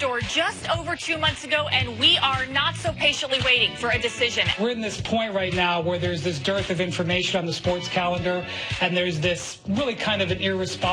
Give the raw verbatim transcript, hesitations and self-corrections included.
store just over two months ago, and we are not so patiently waiting for a decision. We're in this point right now where there's this dearth of information on the sports calendar, and there's this really kind of an irresponsible